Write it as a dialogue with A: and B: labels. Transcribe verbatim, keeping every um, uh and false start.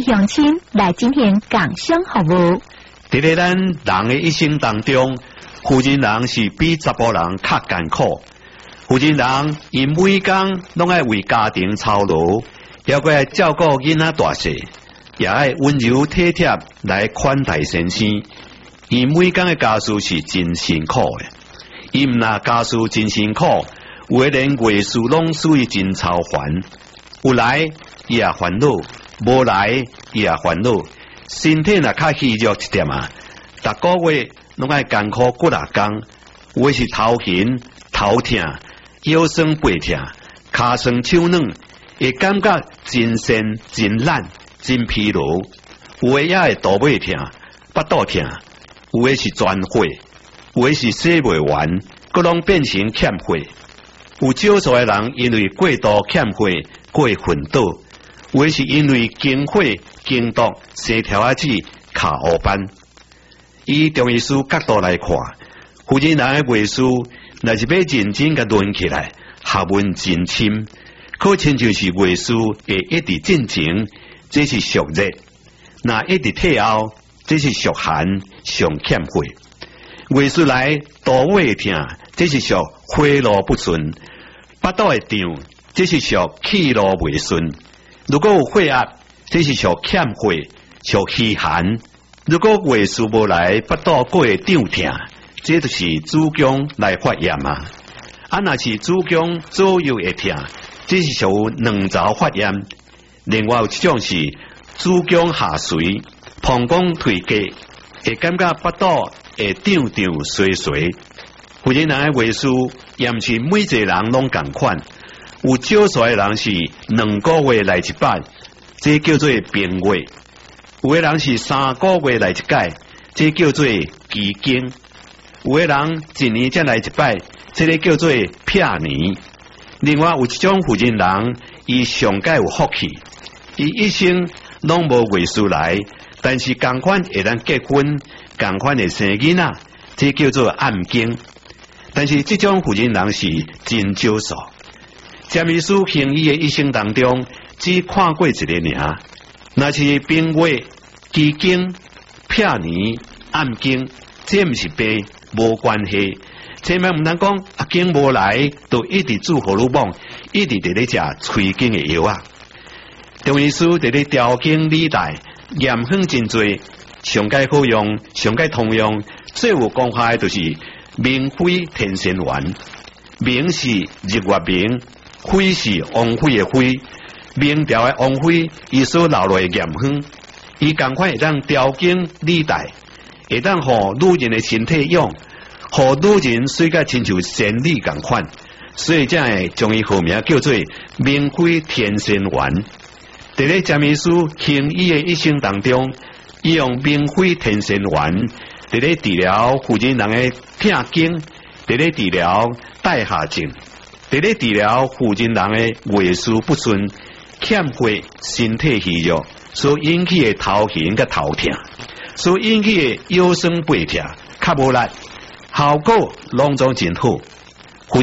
A: 乡亲来进行共享服务。
B: 伫咧咱人的一生当中，妇人人是比查甫人较艰苦。妇人人因每工拢爱为家庭操劳，也过来照顾囡仔大细，也爱温柔体贴来款待先生。伊每工的家事是真辛苦的，伊毋若家事真辛苦，有诶连月事拢属于真操烦。有来伊也烦恼，无来伊也烦恼。身体若较虚弱一点啊，逐个月拢爱艰苦骨力工，有诶是头晕、头痛、腰酸背痛、骹酸手软，会感觉真身真懒、真疲劳。有诶也会肚尾痛、腹肚痛，有诶是全火，有诶是洗袂完，各拢变成欠火。有少数诶人因为过度欠火过昏倒，有诶是因为经火。经毒生条仔子卡黑斑，以中医师角度来看，妇人人的月事，若是要认真甲论起来，学问真深，可亲就是月事会一直进前，这是属热；若一直退后，这是属寒，上欠火。月事来肚胃痛，这是属火路不顺；腹肚会胀，这是属气路未顺。如果有血压，这是属欠火，属虚寒。如果月事无来，腹肚过会胀痛，这就是子宫来发炎啊。啊，若是子宫左右会痛，这是属卵巢发炎。另外有一种是子宫下垂、膀胱退低，会感觉腹肚会胀胀衰衰。妇人人的月事，也毋是每一个人拢共款，有少数的人是两个月来一摆。这叫做病月，有的人是三个月来一届，这叫做奇经；有的人一年才来一摆，这个叫做撇年。另外有一种妇人人，伊上界有福气，伊一生拢无月事来，但是同款会当结婚，同款会生囡仔，这叫做暗经。但是这种妇人人是真少数。占医师行医的一生当中，只看过一个尔，那是病月、奇经、撇年、暗经，这毋是病，无关系。千万毋通讲啊经无来，就一直煮荷尔蒙，一直伫咧食催经的药啊。中医师伫咧调经理带，验方真多，上界好用，上界通用，最有功效的就是明灰天仙丸。明是日月明，灰是王灰的灰。明朝的王妃，伊所留落的盐方，伊共款会当调经理带，会当互女人的身体用，互女人水甲亲像仙女共款，所以才会将伊号名叫做明妃天仙丸。伫咧占医师行医的一生当中，伊用明妃天仙丸伫咧治疗妇人人的痛经，伫咧治疗带下症，伫咧治疗妇人人的月事不顺。欠火、身体虚弱所引起的头晕甲头痛，所引起的腰酸背痛、较无力，效果拢总真好。